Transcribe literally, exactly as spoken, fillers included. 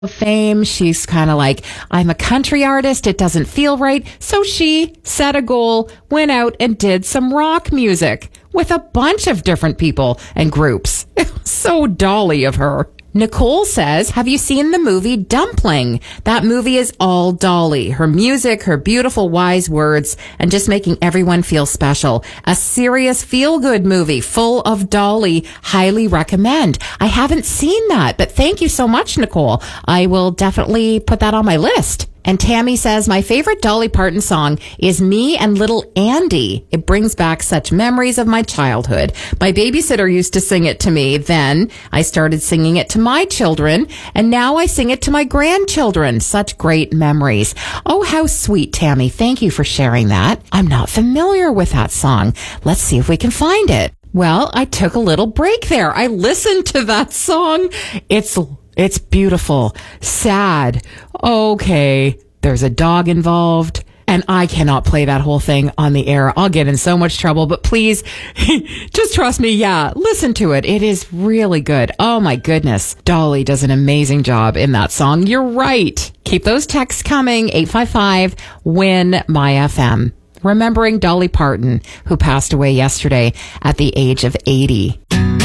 fame. She's kind of like, I'm a country artist. It doesn't feel right. So she set a goal, went out and did some rock music with a bunch of different people and groups. So Dolly of her. Nicole says, have you seen the movie Dumpling? That movie is all Dolly. Her music, her beautiful wise words, and just making everyone feel special. A serious feel-good movie full of Dolly. Highly recommend. I haven't seen that, but thank you so much, Nicole. I will definitely put that on my list. And Tammy says, my favorite Dolly Parton song is Me and Little Andy. It brings back such memories of my childhood. My babysitter used to sing it to me. Then I started singing it to my children, and now I sing it to my grandchildren. Such great memories. Oh, how sweet, Tammy. Thank you for sharing that. I'm not familiar with that song. Let's see if we can find it. Well, I took a little break there. I listened to that song. It's It's beautiful, sad. Okay, there's a dog involved, and I cannot play that whole thing on the air. I'll get in so much trouble, but please, just trust me. Yeah, listen to it. It is really good. Oh my goodness. Dolly does an amazing job in that song. You're right. Keep those texts coming. eight five five, W I N, M Y F M. Remembering Dolly Parton, who passed away yesterday at the age of eighty.